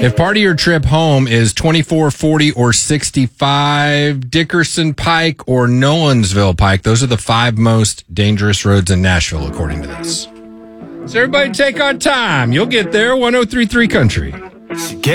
If part of your trip home is 24, 40, or 65, Dickerson Pike or Nolensville Pike, those are the 5 most dangerous roads in Nashville, according to this. So everybody take our time. You'll get there. 103.3 Country.